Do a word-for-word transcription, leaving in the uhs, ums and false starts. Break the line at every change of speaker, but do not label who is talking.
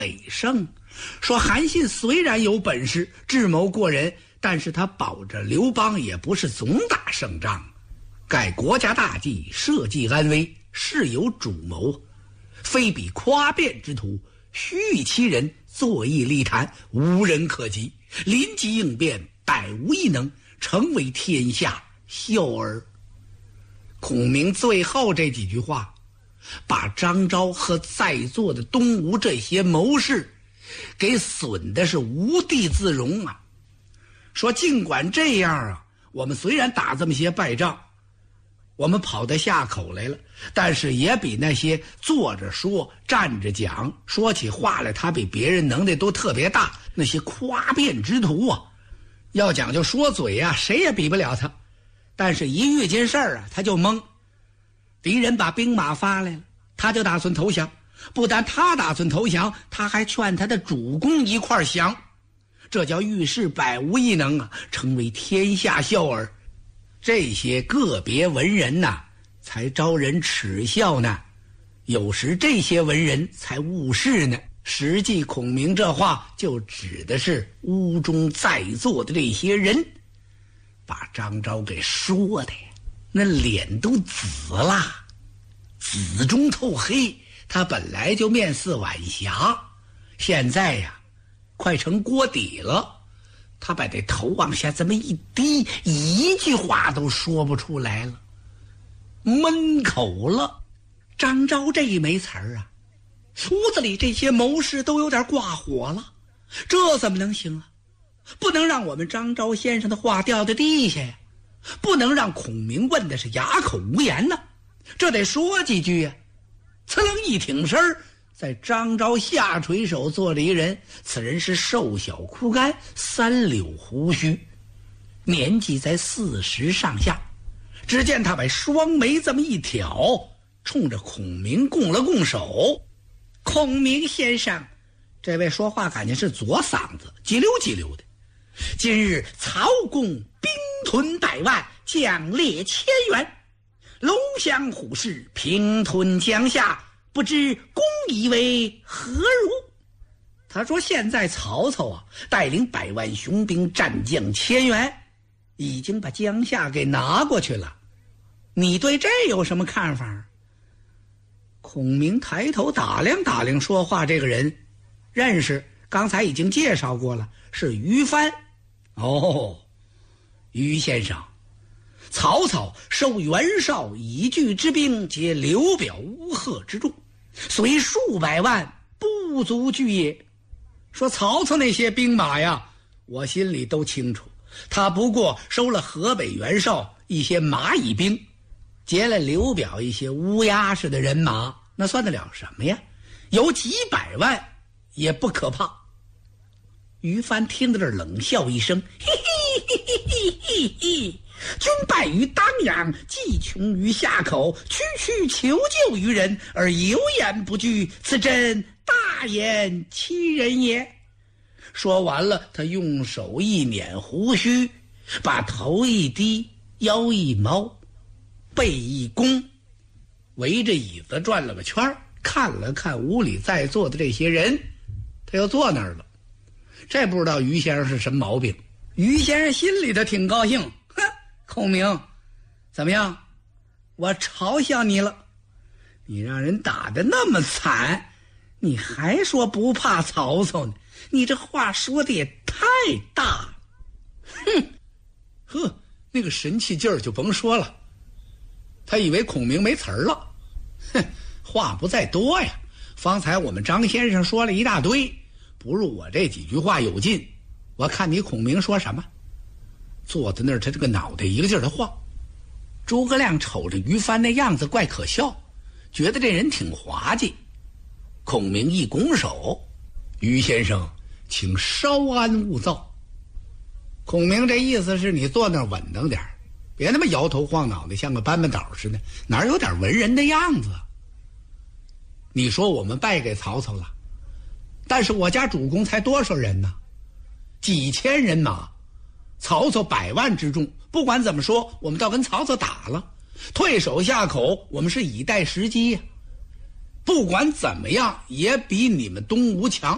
北胜，说韩信虽然有本事，智谋过人，但是他保着刘邦也不是总打胜仗，盖国家大计，社稷安危，事有主谋，非比夸辩之徒，虚与其人，坐议立谈，无人可及，临机应变，百无一能，成为天下笑耳。孔明最后这几句话，把张昭和在座的东吴这些谋士给损的是无地自容啊！说尽管这样啊，我们虽然打这么些败仗，我们跑到下口来了，但是也比那些坐着说站着讲说起话来他比别人能耐都特别大那些夸辩之徒啊，要讲究说嘴啊，谁也比不了他。但是一遇见事儿啊，他就懵。敌人把兵马发来了，他就打算投降。不但他打算投降，他还劝他的主公一块儿降。这叫遇事百无一能啊，成为天下笑耳。这些个别文人呐、啊，才招人耻笑呢。有时这些文人才误事呢。实际孔明这话就指的是屋中在座的这些人，把张昭给说的呀，那脸都紫了，紫中透黑。他本来就面似晚霞，现在呀，快成锅底了。他把这头往下这么一低，一句话都说不出来了，闷口了。张昭这一没词儿啊，屋子里这些谋士都有点挂火了。这怎么能行啊？不能让我们张昭先生的话掉在地下呀，不能让孔明问的是哑口无言呢，这得说几句呀。呲楞一挺身，在张昭下垂手坐着一人，此人是瘦小枯干，三绺胡须，年纪在四十上下。只见他把双眉这么一挑，冲着孔明拱了拱手。孔明先生，这位说话感觉是左嗓子叽溜叽溜的。今日曹公兵屯百万，将列千员，龙翔虎视，平吞江夏，不知公以为何如？他说现在曹操啊，带领百万雄兵，战将千员，已经把江夏给拿过去了，你对这有什么看法？孔明抬头打量打量说话这个人，认识，刚才已经介绍过了，是于帆。哦，于先生，曹操收袁绍以拒之兵，皆刘表乌贺之众，虽数百万，不足惧也。说曹操那些兵马呀，我心里都清楚，他不过收了河北袁绍一些蚂蚁兵，劫了刘表一些乌鸦似的人马，那算得了什么呀？有几百万也不可怕。于帆听到这儿冷笑一声，嘿嘿嘿嘿嘿嘿，君败于当阳，计穷于下口，区区求救于人，而有言不惧，此真大言欺人也。说完了，他用手一捻胡须，把头一低，腰一猫，背一弓，围着椅子转了个圈，看了看屋里在座的这些人，他又坐那儿了。这不知道于先生是什么毛病。于先生心里头挺高兴，哼，孔明，怎么样？我嘲笑你了，你让人打得那么惨，你还说不怕曹操呢？你这话说的也太大了。哼，呵，那个神气劲儿就甭说了。他以为孔明没词儿了。哼，话不在多呀，方才我们张先生说了一大堆，不如我这几句话有劲。我看你孔明说什么。坐在那儿，他这个脑袋一个劲儿的晃。诸葛亮瞅着于帆那样子怪可笑，觉得这人挺滑稽。孔明一拱手，于先生请稍安勿躁。孔明这意思是你坐那儿稳当点，别那么摇头晃脑的像个搬搬倒似的，哪有点文人的样子？你说我们败给曹操了，但是我家主公才多少人呢？几千人马，曹操百万之众，不管怎么说，我们倒跟曹操打了，退守下口，我们是以待时机呀。不管怎么样，也比你们东吴强。